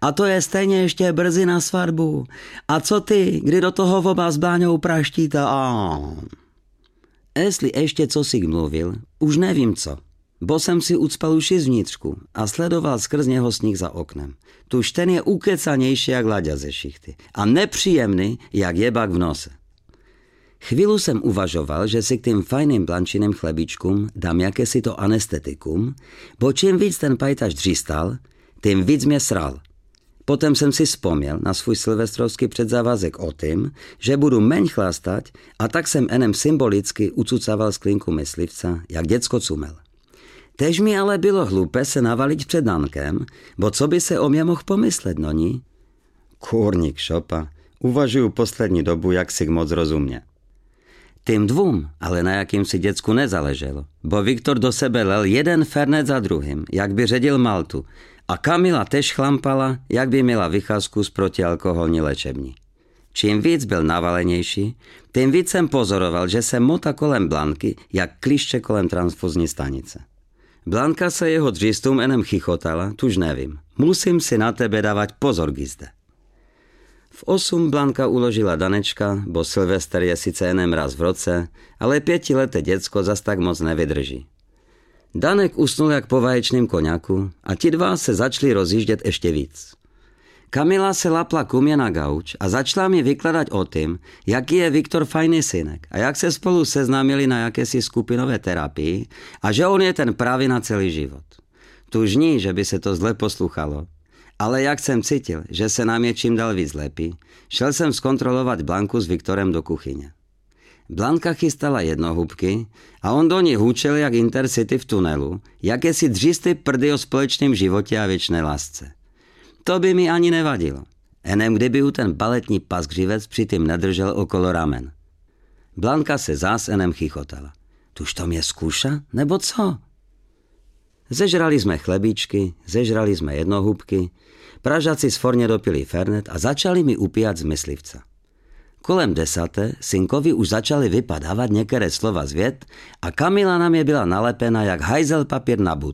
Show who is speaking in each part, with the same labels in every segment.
Speaker 1: A to je stejně ještě brzy na svatbu. A co ty, kdy do toho oba s Bláňou praštíte? Jestli ještě co si mluvil, už nevím co. Bo jsem si ucpal uši zvnitřku a sledoval skrz něho sníh za oknem. Tuž ten je ukecanější jak laďa ze šichty a nepříjemný jak jebak v nose. Chvílu jsem uvažoval, že si k tým fajným blančiným chlebíčkům dám jakési to anestetikum, bo čím víc ten pajtaš dřístal, tím víc mě sral. Potom jsem si vzpomněl na svůj silvestrovský předzávazek o tím, že budu meň chlastať, a tak jsem enem symbolicky ucucaval sklínku myslivca, jak děcko cumel. Tež mi ale bylo hlúpe se navaliť před Dankem, bo co by se o mě mohl pomyslet, no ní? Kurník šopa, uvažuju poslední dobu, jak si moc rozumně. Tým dvům, ale na jakým si děcku nezáleželo, bo Viktor do sebe lel jeden fernet za druhým, jak by ředil Maltu, a Kamila tež chlampala, jak by měla vycházku z protialkoholní léčební. Čím víc byl navalenější, tím víc jsem pozoroval, že se mota kolem Blanky, jak kliště kolem transfuzní stanice. Blanka se jeho dřístům enem chichotala, tuž nevím. Musím si na tebe dávat pozor, Gizde. V 8 Blanka uložila Danečka, bo Silvester je sice enem raz v roce, ale 5leté děcko zas tak moc nevydrží. Danek usnul jak po vaječným koňaku a ti dva se začali rozjíždět ještě víc. Kamila se lapla ku mně na gauč a začala mi vykladat o tím, jaký je Viktor fajný synek a jak se spolu seznámili na jakési skupinové terapii a že on je ten právě na celý život. Tuž ní, že by se to zle posluchalo, ale jak jsem cítil, že se nám je čím dál víc lepí, šel jsem zkontrolovat Blanku s Viktorem do kuchyně. Blanka chystala jednohubky a on do ní hůčel jak Intercity v tunelu, jakési dřísty prdy o společném životě a věčné lásce. To by mi ani nevadilo. Enem kdyby ju ten baletní paskřivec přitým nedržel okolo ramen. Blanka se zás enem chichotala. Tuž to mě zkouša, nebo co? Zežrali jsme chlebíčky, zežrali jsme jednohubky, Pražáci sforně dopili fernet a začali mi upíjat z myslivca. Kolem 10. synkovi už začali vypadávat některé slova z vět a Kamila na mě byla nalepena jak hajzel papír na bud.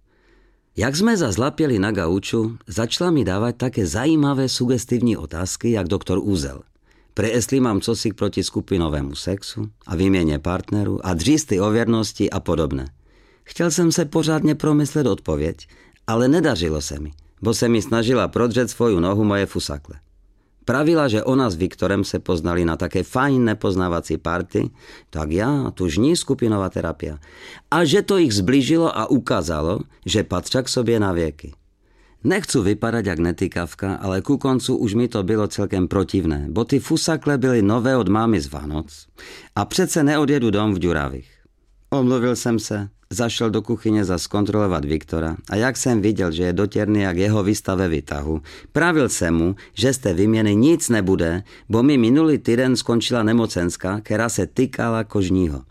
Speaker 1: Jak jsme zazlapěli na gauču, začala mi dávat také zajímavé sugestivní otázky, jak doktor Úzel. Jestli mám cosi proti skupinovému sexu a výměně partnerů a dřísty o věrnosti a podobné. Chtěl jsem se pořádně promyslet odpověď, ale nedařilo se mi, bo se mi snažila prodřet svoju nohu moje fusakle. Pravila, že ona s Viktorem se poznali na také fajn nepoznávací party, tak já, tuž ní skupinová terapia. A že to jich zblížilo a ukázalo, že patří k sobě na věky. Nechci vypadat jak netykavka, ale ku koncu už mi to bylo celkem protivné, bo ty fusakle byly nové od mámy z Vánoc a přece neodjedu dom v Ďuravých. Omluvil jsem se, zašel do kuchyně za zkontrolovat Viktora a jak jsem viděl, že je dotěrný jak jeho výsta ve výtahu, pravil jsem mu, že z té výměny nic nebude, bo mi minulý týden skončila nemocenská, která se týkala kožního.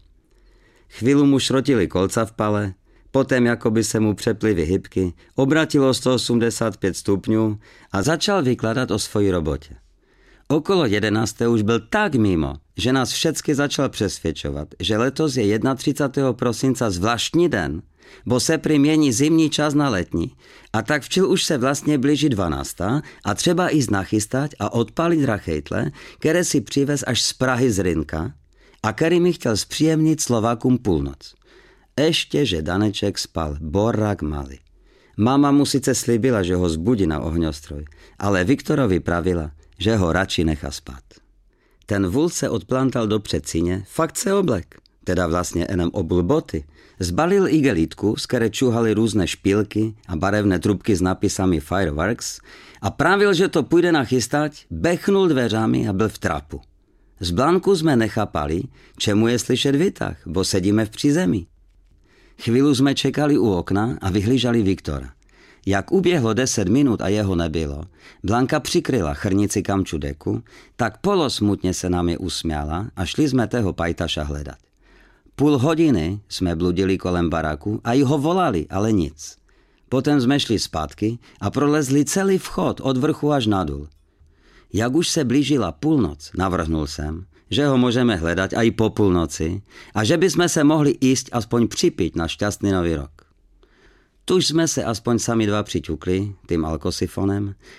Speaker 1: Chvíli mu šrotili kolca v pale, potom jakoby se mu přeply vyhybky, obratilo 185 stupňů a začal vykladat o svojí robotě. Okolo 11. už byl tak mimo, že nás všecky začal přesvědčovat, že letos je 31. prosinca zvláštní den, bo se přimění zimní čas na letní a tak včil už se vlastně blíží 12. a třeba i nachystat a odpalit rachejtle, které si přivez až z Prahy z Rynka a který mi chtěl zpříjemnit Slovákům půlnoc. Ještě, že Daneček spal borák malý. Mama mu sice slíbila, že ho zbudí na ohňostroj, ale Viktorovi pravila, že ho radši nechá spát. Ten vůl se odplantal do předsíně, fakt se oblek, teda vlastně enem obul boty, zbalil igelitku, z které čuhaly různé špílky a barevné trubky s napisami Fireworks a pravil, že to půjde nachystat, bechnul dveřami a byl v trapu. Z Blanku jsme nechápali, čemu je slyšet výtah, bo sedíme v přízemí. Chvíli jsme čekali u okna a vyhlížali Viktora. Jak uběhlo 10 minut a jeho nebylo, Blanka přikryla chrnici kamču deku, tak polosmutně se nám je usměla a šli jsme tého pajtaša hledat. Půl hodiny jsme bludili kolem baraku a i ho volali, ale nic. Potom jsme šli zpátky a prolezli celý vchod od vrchu až nadul. Jak už se blížila půlnoc, navrhnul jsem, že ho můžeme hledat i po půlnoci a že bychom se mohli jíst aspoň připít na šťastný nový rok. Tuž jsme se aspoň sami dva přiťukli, tím alkosifonem,